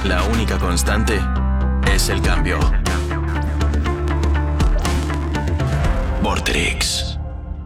La única constante es el cambio. Vorterix.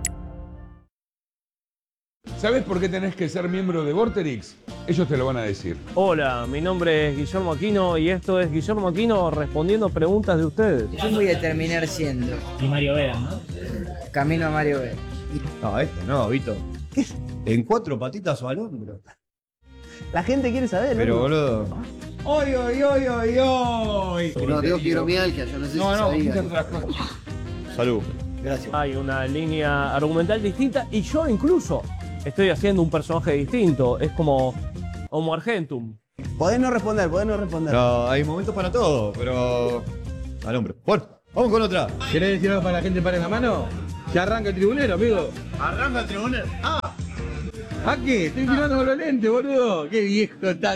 ¿Sabes por qué tenés que ser miembro de Vorterix? Ellos te lo van a decir. Hola, mi nombre es Guillermo Aquino y esto es Guillermo Aquino respondiendo preguntas de ustedes. ¿Quién voy a terminar siendo? Y Mario Vega, ¿no? Camino a Mario Vega. No, este no, Vito. ¿Qué es? En 4 patitas o al hombro. La gente quiere saber, Pero, ¿no? boludo. ¡Oy, oy, oy, oy, oy! No, tengo fibromialgia, yo no sé si sabía. Salud. Gracias. Hay una línea argumental distinta y yo incluso estoy haciendo un personaje distinto. Es como Homo Argentum. Podés no responder. No, hay momentos para todo, pero al hombro. Bueno, vamos con otra. ¿Querés decir algo para la gente para la mano? Que arranca el tribunero, amigo. ¡Arranca el tribunal! ¡Ah! ¿A qué? Estoy mirando con los lentes, boludo. Qué viejo estás,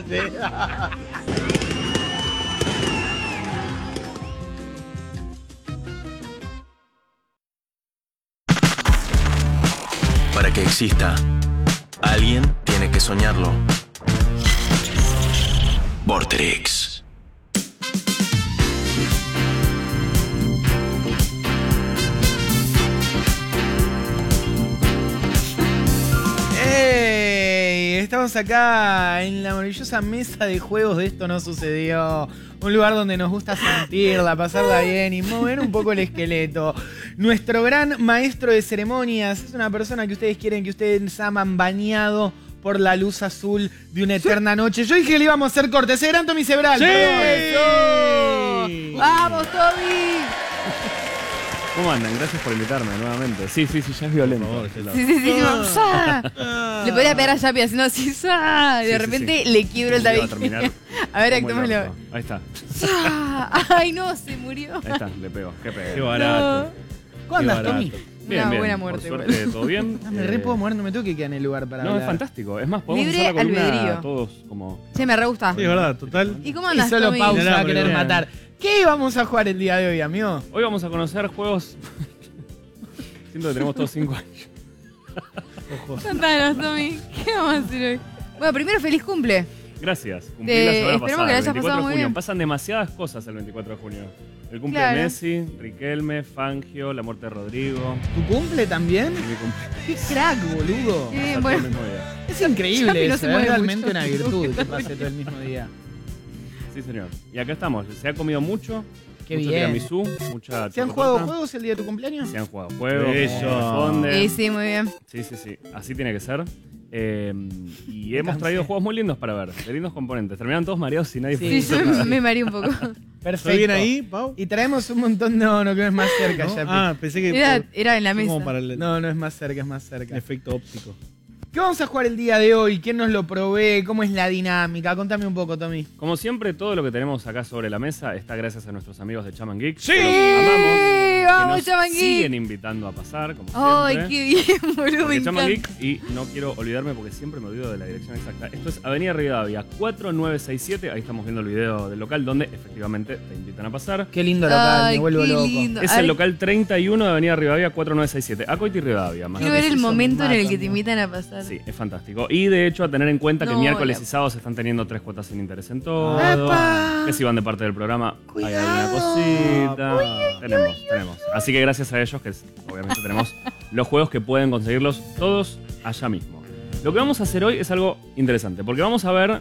Para que exista, alguien tiene que soñarlo. Vorterix. ¡Ey! Estamos acá en la maravillosa mesa de juegos de Esto No Sucedió. Un lugar donde nos gusta sentirla, pasarla bien y mover un poco el esqueleto. Nuestro gran maestro de ceremonias es una persona que ustedes quieren, que ustedes aman, bañado por la luz azul de una eterna noche. Yo dije que le íbamos a hacer corte. Ese gran Tommy Sebral. ¡Sí! ¡Eso! ¡Vamos, Toby! ¿Cómo andan? Gracias por invitarme nuevamente. Sí, ya es violento. Sí, le podría pegar a Yapi haciendo así, y de repente le quiebro el tabique. A ver, actuémoslo. Ahí está. Ay, no, se murió. Ahí está, le pego. Qué pego. Qué barato. ¿Cómo andas, Tommy? Bien, bien. Buena muerte. Por suerte, todo bien. Me re puedo mover, no me tengo que quedar en el lugar para No, hablar. es fantástico. Es más, podemos Libre usar la columna albedrío. todos como... Sí, me re gusta. Sí, es verdad, total. ¿Y cómo Y andas, solo Tommy? pausa va a Mirá, querer mirá. matar. ¿Qué vamos a jugar el día de hoy, amigo? Hoy vamos a conocer juegos... Siento que tenemos todos 5 años. Contanos, Tommy. ¿Qué vamos a hacer hoy? Bueno, primero, feliz cumple. Gracias. Cumplí la semana esperemos pasada, que la el hayas 24 pasado de muy junio. bien. Pasan demasiadas cosas el 24 de junio. El cumple Claro. de Messi, Riquelme, Fangio, la muerte de Rodrigo. ¿Tu cumple también? Y mi cumple. ¡Qué crack, boludo! Qué bien, Pasa todo bueno. el mismo día. Es Yapi increíble no eso, se es mueve realmente mucho. una virtud que pase todo el mismo día. Sí, señor. Y acá estamos. Se ha comido mucho. Qué mucho bien. tiramisú, mucha ¿Se han chocotorta. jugado juegos el día de tu cumpleaños? Se han jugado juegos. Eso. como corresponde. Sí, muy bien. Sí. Así tiene que ser. Y hemos traído juegos muy lindos para ver. De lindos componentes. Terminaron todos mareados y nadie Sí, Sí, pudo yo hacer nada. me mareé un poco. Perfecto. ¿Estoy bien ahí, Pau? Y traemos un montón... No, que es más cerca, ¿No? Yapi. Ah, pensé que Era en la mesa. como para el No, es más cerca, es más cerca. efecto óptico. ¿Qué vamos a jugar el día de hoy? ¿Quién nos lo provee? ¿Cómo es la dinámica? Contame un poco, Tommy. Como siempre, todo lo que tenemos acá sobre la mesa está gracias a nuestros amigos de Chaman Geek. ¡Sí! Que los amamos. ¡Vamos, que nos Chaman Geek! siguen invitando a pasar, como Ay, siempre. qué bien, boludo, me Porque Chaman encanta. Geek, y no quiero olvidarme porque siempre me olvido de la dirección exacta. Esto es Avenida Rivadavia 4967. Ahí estamos viendo el video del local donde efectivamente te invitan a pasar. Qué lindo local, Ay, me vuelvo qué loco. lindo. Es A el ver, local 31 de Avenida Rivadavia 4967. Acoiti Rivadavia, más quiero o ver menos. el Eso momento en me el mata, que te amigo. invitan a pasar. Sí, es fantástico. Y de hecho, a tener en cuenta que No, miércoles la- y sábados están teniendo 3 cuotas sin interés en todo. ¡Epa! Que si van de parte del programa, hay alguna Cuidado. cosita. Tenemos. Así que gracias a ellos, que obviamente tenemos los juegos que pueden conseguirlos todos allá mismo. Lo que vamos a hacer hoy es algo interesante, porque vamos a ver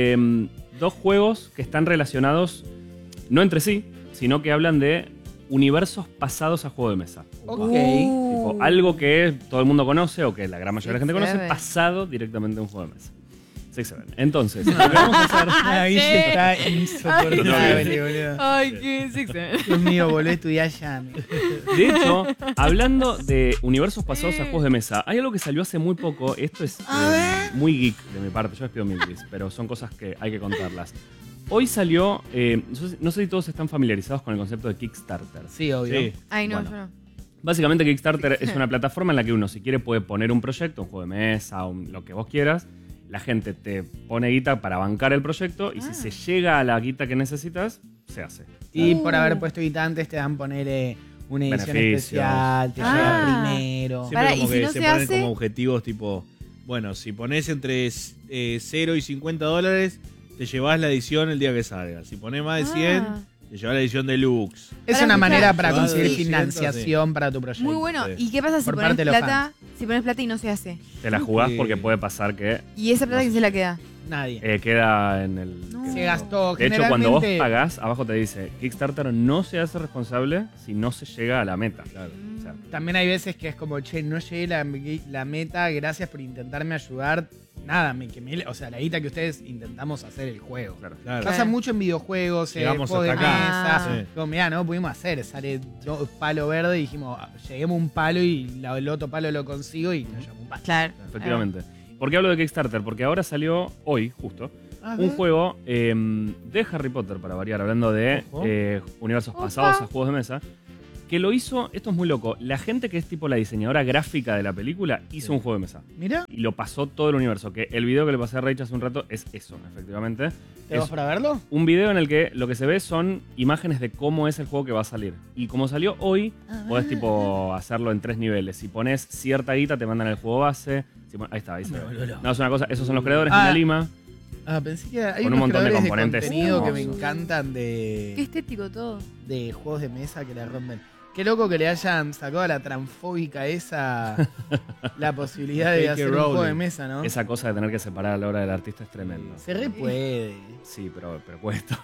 2 juegos que están relacionados, no entre sí, sino que hablan de universos pasados a juego de mesa. Ok. Tipo, algo que todo el mundo conoce o que la gran mayoría de la gente Six conoce, Seven. pasado directamente a un juego de mesa. Six Seven. Entonces, lo que vamos a hacer... Ahí sí. está insoportable, boludo. Ay, qué sexy. Dios mío, boludo, estudiar ya. De hecho, hablando de universos pasados a juegos de mesa, hay algo que salió hace muy poco. Esto es muy geek de mi parte. Yo les pido mil disculpas, pero son cosas que hay que contarlas. Hoy salió, no sé si todos están familiarizados con el concepto de Kickstarter. Sí, obvio. Sí. Ay, no, Bueno. yo no. Básicamente Kickstarter es una plataforma en la que uno, si quiere, puede poner un proyecto, un juego de mesa, lo que vos quieras. La gente te pone guita para bancar el proyecto y si se llega a la guita que necesitas, se hace. Y por haber puesto guita antes te dan poner una edición Beneficios. especial, te Ah. llega primero. Siempre Pará, como ¿y si que no se se ponen hace? como objetivos tipo, bueno, si pones entre 0 y $50, te llevas la edición el día que salga. Si pones más de 100, te llevas la edición deluxe. Es Para una escuchar. manera para conseguir Sí. financiación para tu proyecto. Muy bueno. Sí. ¿Y qué pasa si Por pones parte de los plata? Si pones plata y no se hace. Te la jugás Sí. porque puede pasar que ¿Y esa plata quién se la queda? Nadie. queda en el... No. Se gastó. De hecho, cuando vos generalmente- pagás, abajo te dice, Kickstarter no se hace responsable si no se llega a la meta. Claro. O sea, También hay veces que es como, che, no llegué la meta, gracias por intentarme ayudar. Nada, me quemé. O sea, la guita que ustedes intentamos hacer el juego. claro. Claro. Pasa mucho en videojuegos, Llegamos juegos de hasta acá. mesa. Sí. Como, mirá, no lo pudimos hacer. Sale palo verde y dijimos, lleguemos a un palo y el otro palo lo consigo y nos llevamos un palo. Claro. Efectivamente. ¿Por qué hablo de Kickstarter? Porque ahora salió hoy, justo, un juego de Harry Potter, para variar, hablando de Ojo. universos Opa. pasados a juegos de mesa, que lo hizo, esto es muy loco, la gente que es tipo la diseñadora gráfica de la película hizo un juego de mesa. Mira, Y lo pasó todo el universo, que el video que le pasé a Rach hace un rato es eso, efectivamente. ¿te vas Es para verlo? un video en el que lo que se ve son imágenes de cómo es el juego que va a salir. Y como salió hoy, podés tipo hacerlo en 3 niveles. Si pones cierta guita, te mandan el juego base. Ahí está, ahí se ve. No, es una cosa, esos son los creadores de la Lima. Ah, pensé que hay Con un unos montón de creadores componentes contenido que me hermosos. encantan Qué estético todo. de juegos de mesa que la rompen. Qué loco que le hayan sacado a la transfóbica esa la posibilidad de J.K. hacer un juego de Rowling. mesa, ¿no? Esa cosa de tener que separar a la obra del artista es tremendo. Se re puede. Sí, pero cuesta.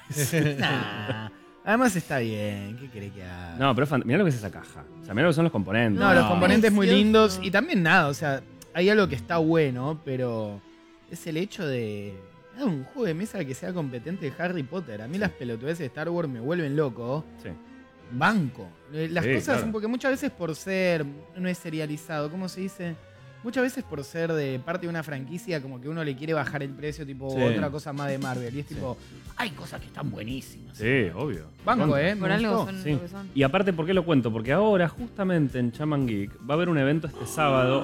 Nah. Además está bien, ¿qué querés que haga? No, pero mirá lo que es esa caja. O sea, mirá lo que son los componentes. No, los componentes muy Precioso. lindos y también nada, o sea, hay algo que está bueno, pero es el hecho de un juego de mesa que sea competente de Harry Potter. A mí las pelotudeces de Star Wars me vuelven loco. Sí. Banco. Las Sí, cosas, claro. porque muchas veces por ser, no es serializado, ¿cómo se dice? Muchas veces por ser de parte de una franquicia, como que uno le quiere bajar el precio, tipo Sí. otra cosa más de Marvel. Y es tipo, hay cosas que están buenísimas. Sí, obvio. Banco, Contra. me Por algo gustó. son Sí. lo que son. Y aparte, ¿por qué lo cuento? Porque ahora, justamente en Chaman Geek, va a haber un evento este sábado,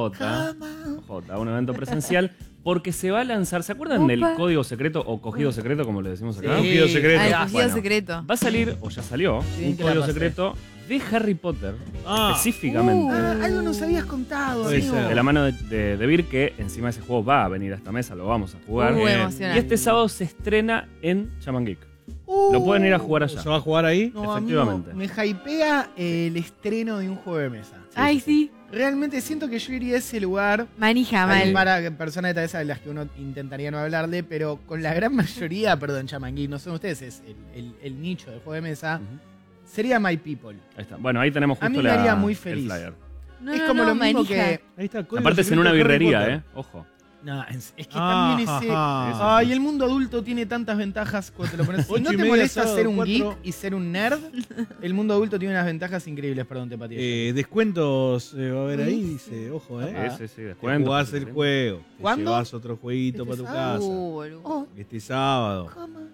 OJ, un evento presencial, porque se va a lanzar, ¿se acuerdan del Opa. código secreto o cogido secreto, como le decimos acá? Sí. Cogido secreto. Ah, el Ah, cogido bueno. secreto. Va a salir, o ya salió, Sí, un que la código pasé. secreto de Harry Potter, Ah. específicamente. Algo nos habías contado, Puede amigo. ser. De la mano de Vir, que encima ese juego va a venir a esta mesa, lo vamos a jugar. Bien. Emocionante. Y este sábado se estrena en Chaman Geek. Lo pueden ir a jugar allá. ¿Se va a jugar ahí? No, Efectivamente. amigo, me hypea el estreno de un juego de mesa. Ay, sí. Realmente siento que yo iría a ese lugar. Manija Hay mal. para personas de tal vez a las que uno intentaría no hablarle, pero con la gran mayoría, perdón, Chamangui, no son ustedes, es el nicho del juego de mesa, Ujú. sería My People. Ahí está. Bueno, ahí tenemos A justo mí me haría muy el feliz. flyer. No, es no, como no, lo mismo manija. que. Ahí está. código Aparte es en una secreto de Harry birrería, Potter. Ojo. No, es que también ese. Ajá. Ay, el mundo adulto tiene tantas ventajas cuando te lo pones. Si no 8:30 te molesta sábado, ser un 4. geek y ser un nerd, el mundo adulto tiene unas ventajas increíbles, perdón, te pateé. Descuentos va a haber ahí, dice, ojo, Sí, sí, Te descuento. jugás el juego, te ¿Cuándo? llevas otro jueguito para tu casa. boludo. Este sábado.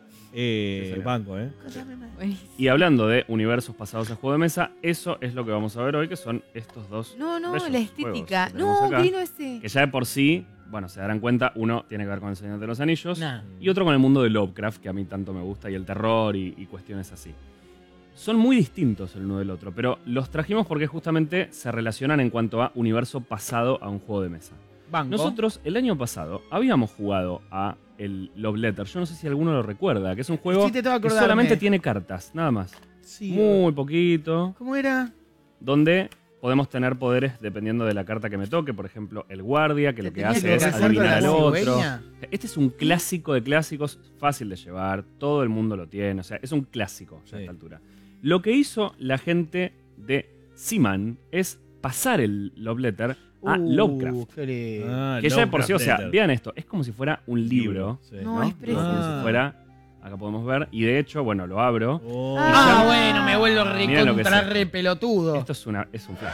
Sí. Banco, Buenísimo. Y hablando de universos pasados en juego de mesa, eso es lo que vamos a ver hoy, que son estos dos. No, no, bellos la juegos estética. que tenemos No, acá, qué lindo ese. que ya de por sí, bueno, se darán cuenta, uno tiene que ver con el Señor de los Anillos Nah. y otro con el mundo de Lovecraft, que a mí tanto me gusta, y el terror y cuestiones así. Son muy distintos el uno del otro, pero los trajimos porque justamente se relacionan en cuanto a universo pasado a un juego de mesa. Banco. Nosotros el año pasado habíamos jugado a el Love Letter. Yo no sé si alguno lo recuerda, que es un juego Sí, te tengo que que acordarme. solamente tiene cartas, nada más. Sí. Muy poquito. ¿Cómo era? Donde podemos tener poderes dependiendo de la carta que me toque. Por ejemplo, el guardia, que lo que Tenías hace es casar con adivinar la al otro. cigüeña. Este es un clásico de clásicos, fácil de llevar, todo el mundo lo tiene, o sea, es un clásico ya a Sí. esta altura. Lo que hizo la gente de Seaman es pasar el Love Letter a Lovecraft. Qué lindo. Que ya de por sí, o sea, vean esto, es como si fuera un libro, Sí. No, es precioso. como si fuera, acá podemos ver, y de hecho, bueno, lo abro. Oh. Ah, bueno, me vuelvo Mirá lo que recontra es. re pelotudo. Esto es un flash.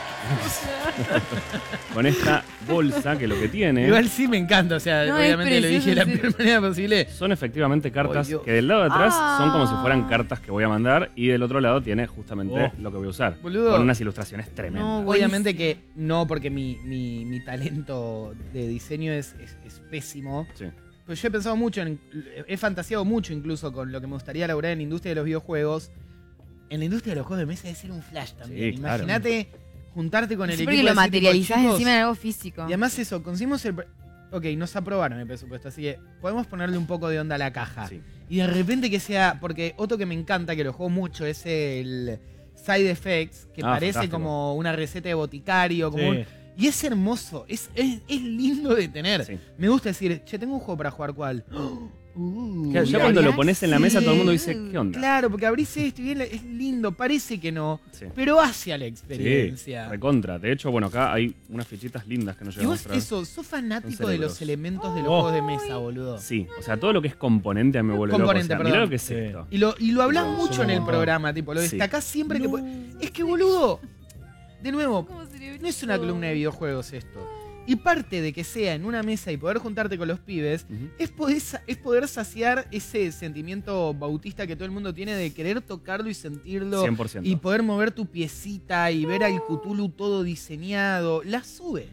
Con esta bolsa que lo que tiene Igual sí me encanta, o sea, No, es obviamente lo dije de la precioso, peor manera posible. son efectivamente cartas Ay, Dios. que del lado de atrás son como si Ah. fueran cartas que voy a mandar y del otro lado tiene justamente lo que voy a usar. Boludo. Con unas ilustraciones tremendas. No, Obviamente que no, porque mi talento de diseño es pésimo. Sí. Pues yo he pensado mucho, he fantaseado mucho incluso con lo que me gustaría lograr en la industria de los videojuegos. En la industria de los juegos de mesa debe ser un flash también. Sí, claro. Imagínate juntarte con el Sí, equipo porque y lo decir, tipo, materializás "Chicos", encima en algo físico. y además eso, conseguimos ok, nos aprobaron el presupuesto, así que podemos ponerle un poco de onda a la caja. Sí. Y de repente que sea, porque otro que me encanta, que lo juego mucho, es el Side Effects, que parece fantástico. como una receta de boticario, como Sí. y es hermoso, es lindo de tener. Sí. Me gusta decir, che, tengo un juego para jugar, ¿cuál? Claro, ya cuando lo pones en la mesa, todo el mundo dice, ¿qué onda? Claro, porque abrís esto y es lindo, parece que no, Sí. pero hacia la Sí, experiencia. recontra. De hecho, bueno, acá hay unas fichitas lindas que nos Y llevan a vos mostrar. eso, sos fanático Son de los cerebros. elementos de los juegos de mesa, boludo. Sí, o sea, todo lo que es componente a mí me vuelve loco. O Componente, sea, perdón. mirá lo que es Sí. esto. Y lo hablás No, mucho somos en el un programa, tipo, lo Sí. destacás siempre que... Es que, boludo, de nuevo, no es una columna de videojuegos esto. Y parte de que sea en una mesa y poder juntarte con los pibes, Ujú. es poder saciar ese sentimiento bautista que todo el mundo tiene de querer tocarlo y sentirlo. 100%. Y poder mover tu piecita y ver al Cthulhu todo diseñado. La sube.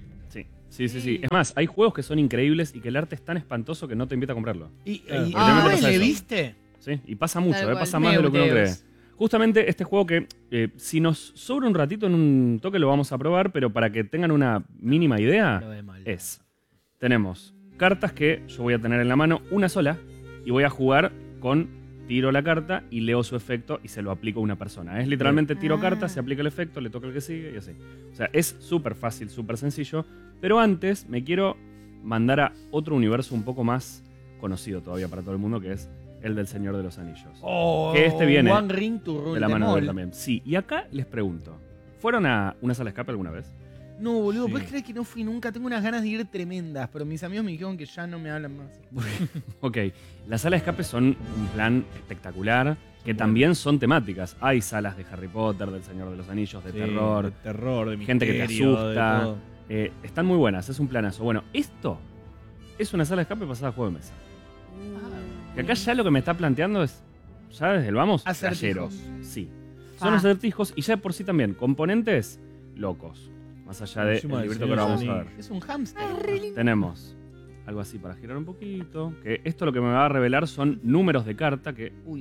Sí. Es más, hay juegos que son increíbles y que el arte es tan espantoso que no te invita a comprarlo. Y Literalmente ¿le pasa eso. viste? Sí, y pasa mucho, Tal cual. pasa más de lo que uno cree. Neudeus. Justamente este juego que, si nos sobra un ratito en un toque, lo vamos a probar, pero para que tengan una mínima idea, Lo ve mal. tenemos cartas que yo voy a tener en la mano, una sola, y voy a jugar con tiro la carta y leo su efecto y se lo aplico a una persona. Es literalmente tiro carta, se aplica el efecto, le toca el que sigue y así. O sea, es súper fácil, súper sencillo, pero antes me quiero mandar a otro universo un poco más conocido todavía para todo el mundo, que es el del Señor de los Anillos. Que este viene One Ring to Rule de la them mano de él all. también. Sí, y acá les pregunto, ¿fueron a una sala de escape alguna vez? No, boludo, Sí. ¿puedes creer que no fui nunca? Tengo unas ganas de ir tremendas, pero mis amigos me dijeron que ya no me hablan más. Ok, las salas de escape son un plan espectacular, que también son temáticas. Hay salas de Harry Potter, del Señor de los Anillos, de Sí, terror, de terror, de gente que te misterio, de asusta. todo. Están muy buenas, es un planazo. Bueno, esto es una sala de escape pasada a juego de mesa. Que acá ya lo que me está planteando es, ya desde el vamos, Acertijos. flasheros. Sí. Son acertijos y ya de por sí también, componentes locos. Más allá del Encima del librito que ahora Señor vamos de los a ver. Anillos. Es un hámster. Tenemos algo así para girar un poquito. Que esto lo que me va a revelar son números de carta que Uy, sí.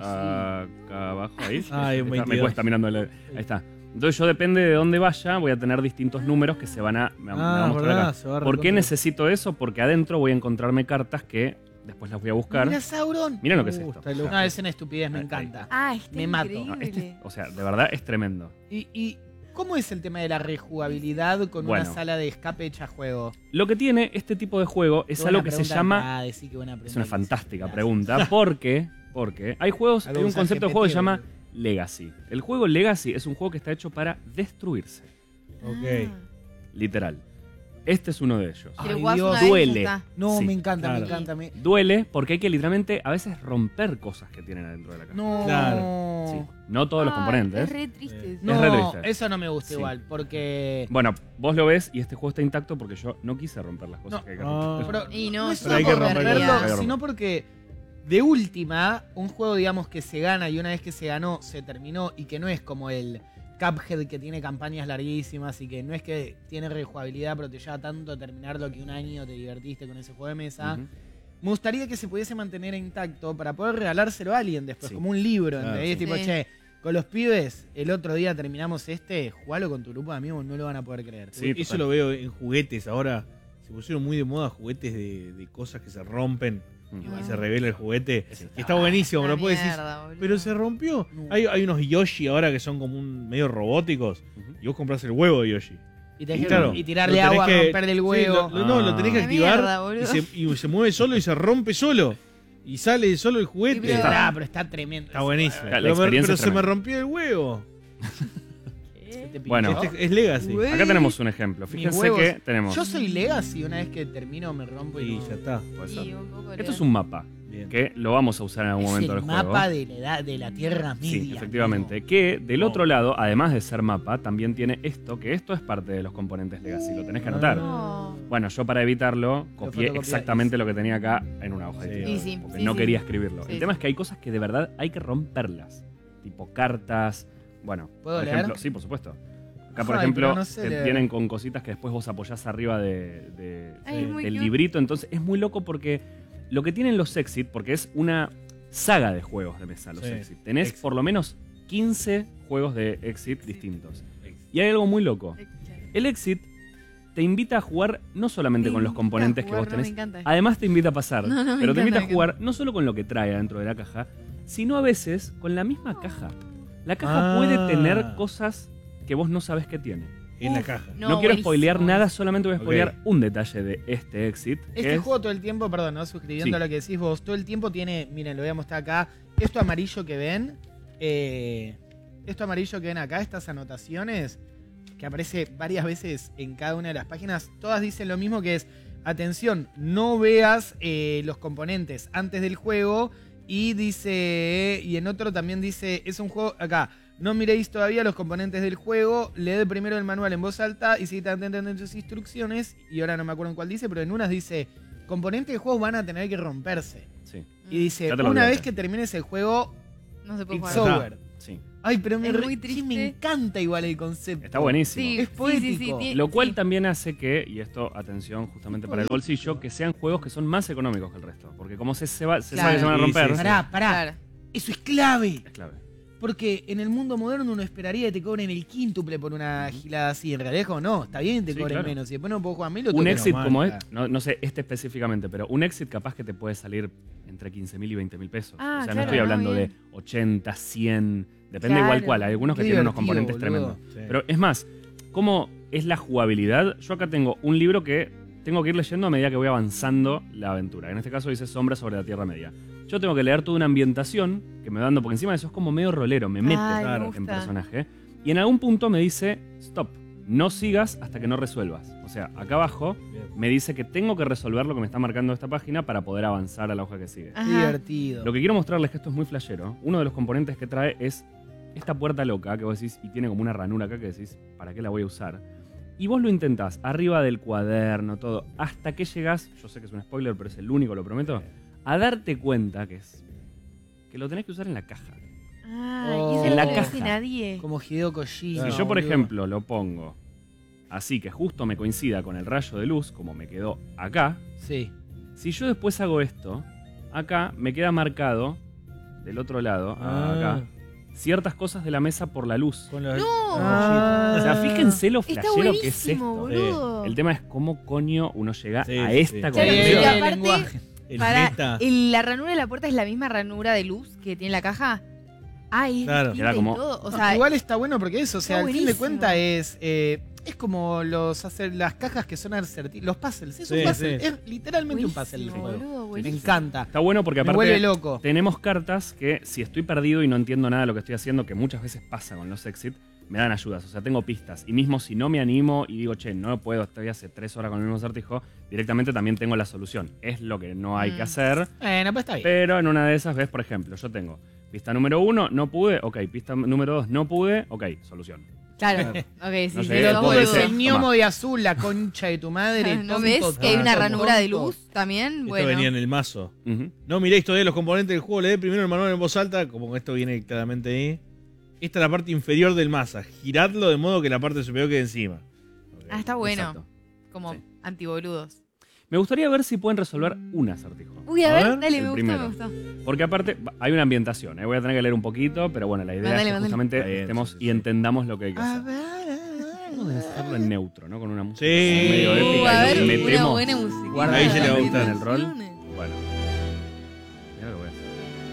acá abajo ahí. Ay, un Está, me 22. cuesta mirando ahí está. Entonces yo depende de dónde vaya, voy a tener distintos números que se van a, me va a mostrar verdad, acá. se va a ¿Por qué recontra- necesito eso? Porque adentro voy a encontrarme cartas que después las voy a buscar. Mira Sauron. Miren lo que es esto. está loco. No, es una estupidez, me Ahí. encanta. Ah, está Me mato. increíble. No, o sea, de verdad es tremendo. ¿Y cómo es el tema de la rejugabilidad con Bueno. una sala de escape hecha a juego? Lo que tiene este tipo de juego es Qué algo buena que se pregunta llama... acá, decí qué buena Es pregunta una que fantástica hiciste. pregunta. Porque hay juegos, Algo hay un usa concepto de GPT, juego que se llama boludo. Legacy. El juego Legacy es un juego que está hecho para destruirse. Ok. Literal. Este es uno de ellos. Que lo Ay, jugás Dios. una vez y ya Duele. está. No, Sí, me encanta, claro. me encanta. Duele porque hay que literalmente a veces romper cosas que tienen adentro de la caja. No. Claro. Sí. No todos los Ay, componentes. Es re triste. eso. No, Es re triste. eso no me gusta Sí. igual, porque... Bueno, vos lo ves y este juego está intacto porque yo no quise romper las cosas No. que hay que Ah. romper. Pero Y no, es pero solo hay que por romperlo. romperlo, Hay que romperlo. sino porque de última, un juego digamos que se gana y una vez que se ganó, se terminó y que no es como el Cuphead que tiene campañas larguísimas y que no es que tiene rejugabilidad pero te lleva tanto a terminarlo que un año te divertiste con ese juego de mesa. Ujú. Me gustaría que se pudiese mantener intacto para poder regalárselo a alguien después, Sí. como un libro, Claro, ¿entendés? sí. Tipo, Sí. che, con los pibes, el otro día terminamos jugalo con tu grupo de amigos, no lo van a poder creer. Sí, Eso total. lo veo en juguetes ahora. Se pusieron muy de moda juguetes de cosas que se rompen Ujú. y se revela el juguete. Sí. Que está buenísimo, Una pero puedes decir, mierda, boludo. pero se rompió. No. Hay unos Yoshi ahora que son como un medio robóticos Ujú. y vos compras el huevo de Yoshi. Y, tenés que- Claro, y tirarle lo tenés agua, que- romperle el sí, huevo. no, lo tenés que Ah. activar Mierda, boludo. y se mueve solo y se rompe solo. Y sale solo el juguete. Sí, Pero está tremendo. Está buenísimo. La Pero, experiencia pero es se me tremenda. rompió el huevo. Se te Bueno. pinchó. Este es Legacy. Güey. Acá tenemos un ejemplo. Mis Fíjense huevos. que tenemos... Yo soy Legacy, una vez que termino me rompo y Y no- ya está. Puede ser. Y un poco Esto es leo. un mapa Bien. que lo vamos a usar en algún Es momento el del juego. mapa de la edad de la Tierra Media. Sí, efectivamente. Que del otro lado, además de ser mapa, también tiene esto, que esto es parte de los componentes Legacy, lo tenés que anotar. No. Bueno, yo para evitarlo copié fotocopiás. exactamente lo que tenía acá en una hoja de Sí. tijera, Y sí, porque sí, no sí. quería escribirlo. Sí, El tema sí. es que hay cosas que de verdad hay que romperlas, tipo cartas, bueno, ¿Puedo por leer? ejemplo, sí, por supuesto. Acá, por Ay, ejemplo, pero no sé te leer. vienen con cositas que después vos apoyás arriba de Ay, es muy del cute. librito, entonces es muy loco porque lo que tienen los Exit, porque es una saga de juegos de mesa, los Sí. Exit. Tenés Exit. por lo menos 15 juegos de Exit distintos. Y hay algo muy loco. El Exit te invita a jugar no solamente con los componentes que vos tenés, me encanta. además te invita a pasar, me pero te invita a encanta. jugar no solo con lo que trae adentro de la caja, sino a veces con la misma caja. La caja puede tener cosas que vos no sabés que tiene. En la caja. No quiero spoilear nada, solamente voy a spoilear un detalle de este Exit. Este juego todo el tiempo, perdón, ¿no? Suscribiendo a lo que decís vos, todo el tiempo tiene, miren, lo voy a mostrar acá, esto amarillo que ven, acá, estas anotaciones, que aparece varias veces en cada una de las páginas, todas dicen lo mismo, que es, atención, no veas los componentes antes del juego, y dice, y en otro también dice, es un juego, acá, no miréis todavía los componentes del juego, leed primero el manual en voz alta y seguid atentos en sus instrucciones, y ahora no me acuerdo en cuál dice, pero en unas dice, componentes del juego van a tener que romperse. Sí. Y dice, una vez que termines el juego, no se puede it's jugar. over. Sí. Ay, pero Es muy triste. me encanta igual el concepto. Está buenísimo. Sí, Es poético. Lo cual también hace que, y esto, atención, justamente para el bolsillo, que sean juegos que son más económicos que el resto. Porque como se sabe que se van a romper. Pará. Claro. Eso es clave. Es clave. Porque en el mundo moderno uno esperaría que te cobren el quíntuple por una gilada así. En realidad, no, está bien que te cobren claro. menos. Y después no puedo jugar 1000 o Un Exit como es, no sé este específicamente, pero un Exit capaz que te puede salir entre 15.000 y 20.000 pesos. Ah, o sea, claro, no estoy hablando bien. de 80, 100, depende Claro. igual cuál. Hay algunos que Qué tienen unos divertido, componentes boludo. tremendos. Sí. Pero es más, ¿cómo es la jugabilidad? Yo acá tengo un libro que tengo que ir leyendo a medida que voy avanzando la aventura. En este caso dice Sombra sobre la Tierra Media. Yo tengo que leer toda una ambientación que me va dando, porque encima de eso es como medio rolero, me mete Ay, me en gusta. personaje. Y en algún punto me dice, stop, no sigas hasta que no resuelvas. O sea, acá abajo me dice que tengo que resolver lo que me está marcando esta página para poder avanzar a la hoja que sigue. Qué divertido. Lo que quiero mostrarles es que esto es muy flashero. Uno de los componentes que trae es esta puerta loca que vos decís, y tiene como una ranura acá que decís, ¿para qué la voy a usar? Y vos lo intentás, arriba del cuaderno, todo, hasta que llegás, yo sé que es un spoiler, pero es el único, lo prometo, a darte cuenta que lo tenés que usar en la caja. Ah, Oh. y eso En no la lo caja. dice nadie. Como Hideo Kojima. Si yo, por boludo. ejemplo, lo pongo así, que justo me coincida con el rayo de luz, como me quedó acá, Sí. si yo después hago esto, acá me queda marcado, del otro lado, acá, ciertas cosas de la mesa por la luz. Con los- ¡No! O sea, fíjense lo Está flashero que es buenísimo, esto. boludo. El tema es cómo coño uno llega Sí, a sí, esta sí. Claro, conexión. pero el aparte, lenguaje. el para, meta. la ranura de la puerta es la misma ranura de luz que tiene la caja. Ah, es Claro. distinta Era como- y todo. O No, sea, igual está bueno porque eso, o sea, está al fin de buenísimo. cuentas es como las cajas que son acertijos, los puzzles, es un Sí, puzzle, sí. es literalmente un puzzle el buenísimo, juego. boludo, Me buenísimo. encanta. Está bueno porque Me vuelve aparte loco. tenemos cartas que si estoy perdido y no entiendo nada de lo que estoy haciendo, que muchas veces pasa con los Exit, me dan ayudas. O sea, tengo pistas. Y mismo si no me animo y digo, che, no puedo, estoy hace 3 horas con el mismo acertijo, directamente también tengo la solución. Es lo que no hay que hacer. Bueno, pues está bien. Pero en una de esas ves, por ejemplo, yo tengo pista número 1, no pude, ok. Pista número 2, no pude, ok, solución. Claro. Ok, sí, No sí, llegué, Pero sos todo puede ese ser. boludo. ñomo Toma. de azul, la concha de tu madre. ¿No tonto, ves que hay una tonto, ranura de tonto. luz también? Esto Bueno. venía en el mazo. Ujú. No miréis todavía los componentes del juego, leed primero el manual en voz alta, como esto viene claramente ahí. Esta es la parte inferior del maza. Giradlo de modo que la parte superior quede encima. Ah, está bueno. Exacto. Como Sí. antiboludos. Me gustaría ver si pueden resolver un acertijo. Uy, a A ver, ver, dale, el me gustó, primero. me gustó. Porque aparte hay una ambientación, voy a tener que leer un poquito, pero bueno, la idea Mandale, es que mandale. justamente Está bien, estemos sí, sí, y sí. entendamos lo que hay que A hacer. ver. Vamos a hacerlo en neutro, ¿no? Con una música Sí. medio A épica ver, y nos una metemos. buena música. Guarda, ahí se le va a gustar. En el rol. Bueno. Mira lo que voy a hacer.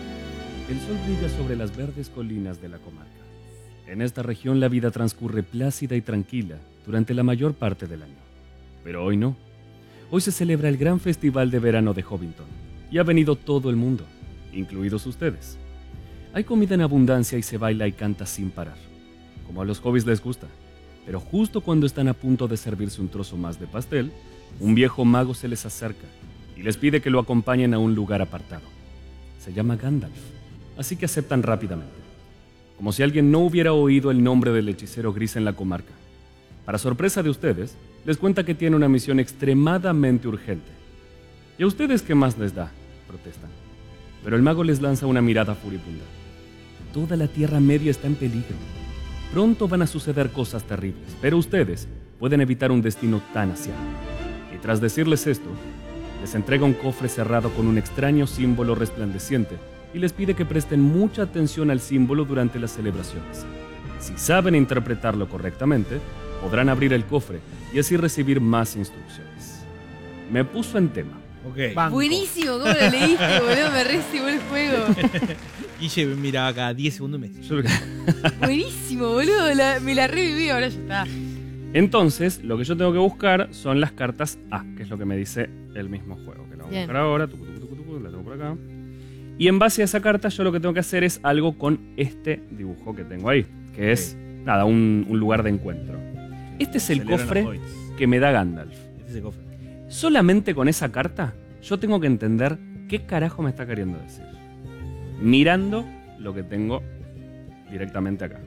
El sol brilla sobre las verdes colinas de la comarca. En esta región la vida transcurre plácida y tranquila durante la mayor parte del año. Pero hoy no. Hoy se celebra el gran festival de verano de Hobbiton y ha venido todo el mundo, incluidos ustedes. Hay comida en abundancia y se baila y canta sin parar, como a los hobbies les gusta. Pero justo cuando están a punto de servirse un trozo más de pastel, un viejo mago se les acerca y les pide que lo acompañen a un lugar apartado. Se llama Gandalf, así que aceptan rápidamente, como si alguien no hubiera oído el nombre del hechicero gris en la comarca. Para sorpresa de ustedes, les cuenta que tiene una misión extremadamente urgente. ¿Y a ustedes qué más les da?, protestan. Pero el mago les lanza una mirada furibunda. Toda la Tierra Media está en peligro. Pronto van a suceder cosas terribles, pero ustedes pueden evitar un destino tan aciago. Y tras decirles esto, les entrega un cofre cerrado con un extraño símbolo resplandeciente y les pide que presten mucha atención al símbolo durante las celebraciones. Si saben interpretarlo correctamente, podrán abrir el cofre y así recibir más instrucciones. Me puso en tema. Ok. Banco. Buenísimo, ¿cómo lo leíste, boludo? Me recibo el juego. Guille miraba acá 10 segundos y me Buenísimo, boludo. Me la reviví, ahora ya está. Entonces, lo que yo tengo que buscar son las cartas A, que es lo que me dice el mismo juego. Que la vamos a Bien. buscar ahora. Tucu, tucu, tucu, tucu, la tengo por acá. Y en base a esa carta, yo lo que tengo que hacer es algo con este dibujo que tengo ahí. Que es, nada, un lugar de encuentro. Este es el Celebran cofre los hobbits. que me da Gandalf. Este es el cofre. Solamente con esa carta, yo tengo que entender qué carajo me está queriendo decir. Mirando lo que tengo directamente acá.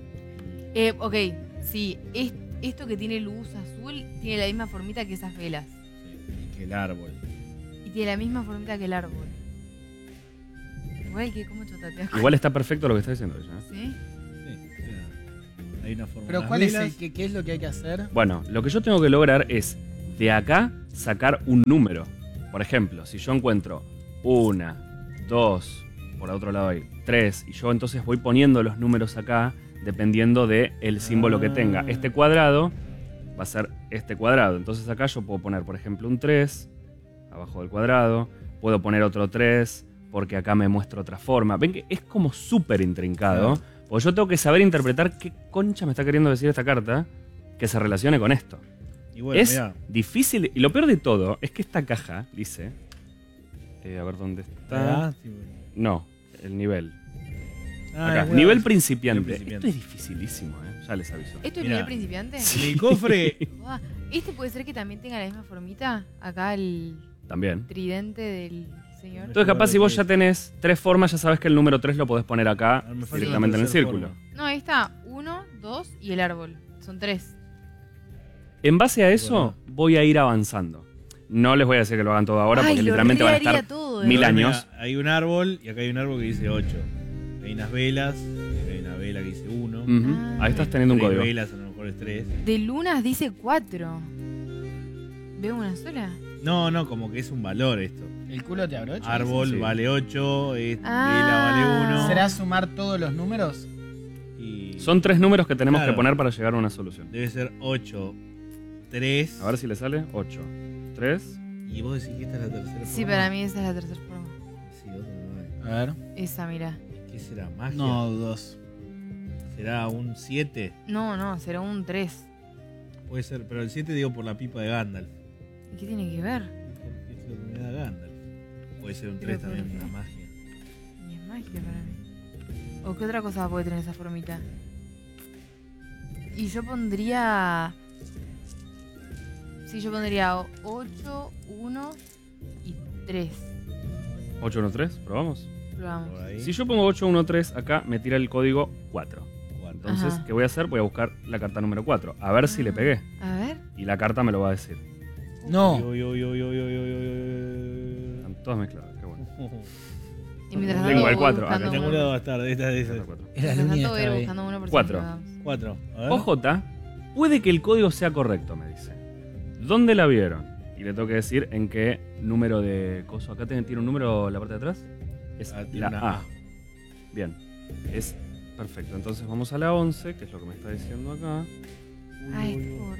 Ok, sí. Esto que tiene luz azul tiene la misma formita que esas velas. Sí, que el árbol. Y tiene la misma formita que el árbol. Igual que como chotateas. Igual está perfecto lo que está diciendo ella. ¿eh? ¿Sí? Sí, mira. Hay una forma. Pero unas ¿cuál es velas. qué es lo que hay que hacer? Bueno, lo que yo tengo que lograr es de acá sacar un número. Por ejemplo, si yo encuentro 1, 2, por otro lado hay 3, y yo entonces voy poniendo los números acá dependiendo del símbolo que tenga. Este cuadrado va a ser este cuadrado. Entonces acá yo puedo poner, por ejemplo, un 3 abajo del cuadrado. Puedo poner otro 3 porque acá me muestra otra forma. Ven que es como súper intrincado. Porque yo tengo que saber interpretar qué concha me está queriendo decir esta carta que se relacione con esto. Y bueno, Es mirá. difícil. Y lo peor de todo es que esta caja dice... a ver dónde está. Ah, sí, bueno. No, el nivel. Ah, Acá, bueno, nivel es- principiante. nivel principiente. Esto es dificilísimo, ya les aviso. ¿Esto es Mirá. nivel principiante? El cofre. Ah, ¿este puede ser que también tenga la misma formita? Acá el También. tridente del señor. Entonces capaz si vos ya tenés 3 formas, ya sabes que el número 3 lo podés poner acá Ah, me falta directamente en una el tercera círculo. forma. No, ahí está 1, 2 y el árbol. Son 3. En base a eso, Bueno. voy a ir avanzando. No les voy a decir que lo hagan todo ahora Ay, porque lo literalmente van a estar reharía todo, 1000 Mirá, años. hay un árbol y acá hay un árbol que dice 8. Hay unas velas, hay una vela que dice 1. Ujú. Ahí estás teniendo un 3 código. velas, a lo mejor es 3. De lunas dice 4. ¿Veo una sola? No, como que es un valor esto. ¿El culo te abrocha? Árbol Sí. vale 8, vela Ah. vale 1. ¿Será sumar todos los números? Y Son 3 números que tenemos Claro. que poner para llegar a una solución. debe ser 8, 3. A ver si le sale. 8, 3. Y vos decís que esta es la tercera Sí, forma. para mí esa es la tercera forma. Sí, otra no A ver. Esa, mira. hay. ¿Qué será? ¿Magia? No, 2. ¿Será un 7? No, será un 3. Puede ser, pero el 7 digo por la pipa de Gandalf. ¿Y qué tiene que ver? Porque es lo que me da Gandalf. O puede ser un Pero 3 también, ¿por qué? la magia. Ni es magia para mí. ¿O qué otra cosa puede tener esa formita? Y yo pondría... Sí, yo pondría 8, 1 y 3. 8, 1, 3. ¿Probamos? Probamos. Por ahí. Si yo pongo 8, 1, 3, acá me tira el código 4. Entonces, Ajá. ¿qué voy a hacer? Voy a buscar la carta número 4. A ver si le pegué. A ver. Y la carta me lo va a decir. No. Están todas mezcladas. Qué bueno. Y mientras Tengo tanto el voy 4, buscando acá Tengo uno. una va a estar, esta es esa. Cuatro. Era la Mientras única tanto voy a ir que buscando uno por si 4. me damos. 4. A ver. OJ, puede que el código sea correcto, me dice. ¿Dónde la vieron? Y le tengo que decir en qué número de coso. Acá tiene un número en la parte de atrás. Es Ah, tiene la una A. A. Bien. Es perfecto. Entonces vamos a la 11, que es lo que me está diciendo acá. Ay, por...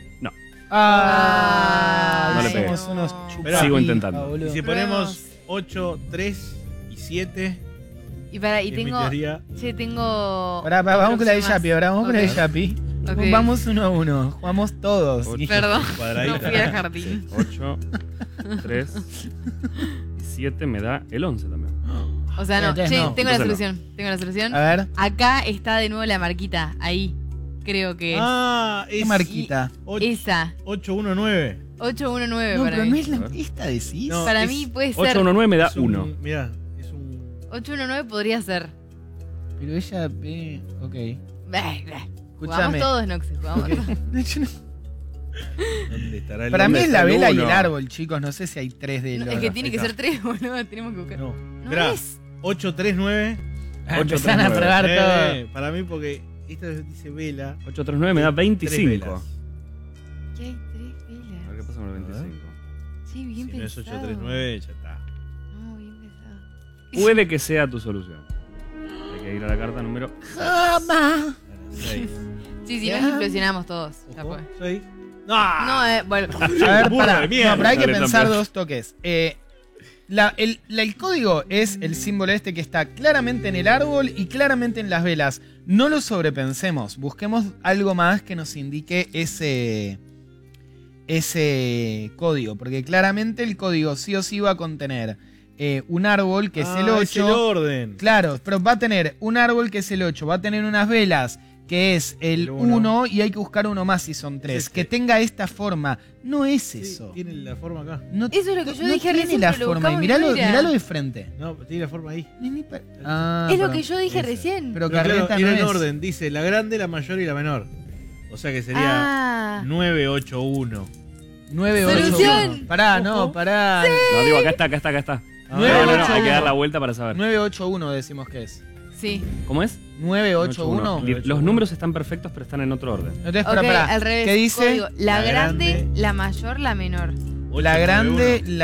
Ah, No le somos pegué. unos Esperá. chupapipas, Sigo intentando. boludo. Y si ponemos 8, 3 y 7, Y para, y es mi tengo... teoría. Che, tengo... Pará, vamos con la de opción más. Yapi, ahora vamos con la de Ok. Yapi. Ok. Vamos 1 a 1, jugamos todos. Ocho. Perdón, Cuadradita. no fui al jardín. 8, 3 y 7 me da el 11 también. O sea, no. Entonces Che, no. tengo la Entonces solución. Tengo la solución. A ver, Acá está de nuevo la marquita. Ahí. Creo que es. Ah, ¿qué es marquita? Esa. 819. 819 No, para pero mí. no es la esta decís. No. Para es mí puede ser. 819 me da Es un- 1. Mirá, es un. 819 podría ser. Pero ella ok. Jugamos Escúchame. todos, Noxy. Jugamos todos. Yo no- ¿Dónde estará el Para mí nombre? es la está el vela y uno? el árbol, chicos. No sé si hay 3 de No, los. es que tiene que Ahí ser 3, boludo. Tenemos que buscar. No. No Mirá, es. 839. Empezaron a probar todo. Para mí, porque esta dice vela. 839 me da 25. velas. ¿Qué hay 3 A ver velas? qué pasa con el 25. Sí, bien Si no es pensado. 839, ya está. No, bien pensado. Puede que sea tu solución. Hay que ir a la carta número. Bueno, 6. Sí, si no nos implosionamos todos. Ya Ojo, fue. sí. ¡No! No, bueno. A ver, Burro pará. de mierda. No, pero hay que Dale, pensar campeón. 2 toques. El código es el símbolo este que está claramente en el árbol y claramente en las velas. No lo sobrepensemos. Busquemos algo más que nos indique ese código. Porque claramente el código sí o sí va a contener un árbol que es el 8. Es el orden. Claro, pero va a tener un árbol que es el 8. Va a tener unas velas que es el 1 y hay que buscar uno más si son 3. Que tenga esta forma. No es eso. Tiene la forma acá. No, Eso es lo que yo no dije tiene recién, la pero lo forma. Y buscamos y no era. miralo de frente. No, tiene la forma ahí. Ah, Es lo perdón. que yo dije Esa. recién. Pero Pero claro, carreta era no en es. orden. Dice la grande, la mayor y la menor. O sea que sería Ah. 981. 981. Solución. Pará, no, pará. No, digo, acá está. Ah, No, hay que 981. dar la vuelta para saber. 981 decimos que es. Sí. ¿Cómo es? 981. Los números están perfectos, pero están en otro orden. Entonces, Ok, pará. al revés. ¿Qué dice? Código, la La grande, grande. la mayor, la menor. La grande,